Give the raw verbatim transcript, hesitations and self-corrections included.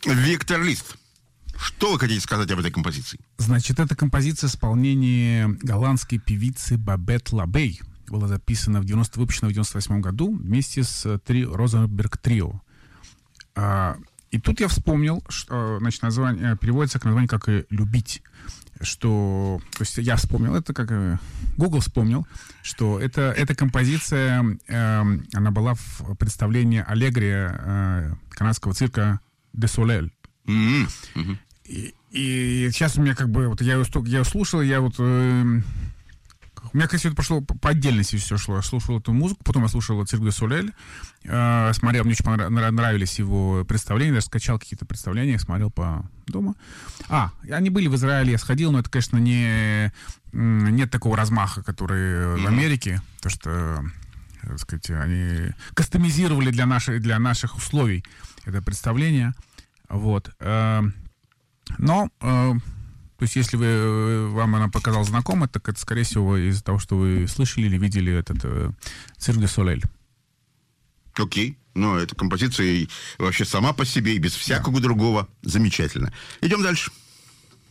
Виктор Лист, что вы хотите сказать об этой композиции? Значит, эта композиция в исполнении голландской певицы Бабет Лабей. Была записана в девяносто, выпущена в девяносто восьмом году вместе с три, Розенберг Трио. А, и тут я вспомнил, что, значит, название переводится к названию как «любить». Что, то есть я вспомнил, это как Google вспомнил, что это, эта композиция, э, она была в представлении Аллегрия э, канадского цирка «Де Солель». Mm-hmm. Mm-hmm. И, и сейчас у меня как бы, вот я ее, я ее слушал, я вот... Э, у меня, конечно, это пошло по, по отдельности все шло. Я слушал эту музыку, потом я слушал «Цирк де Солель», э, смотрел, мне очень понравились его представления, даже скачал какие-то представления, смотрел по дома. А, они были в Израиле, я сходил, но это, конечно, не, нет такого размаха, который mm-hmm. в Америке, потому что, так сказать, они кастомизировали для наших, для наших условий это представление. Вот. Но... То есть, если вы, вам она показалась знакома, так это, скорее всего, из-за того, что вы слышали или видели этот э, «Цирк де Солель». Окей. Но эта композиция вообще сама по себе и без всякого да. другого замечательна. Идем дальше.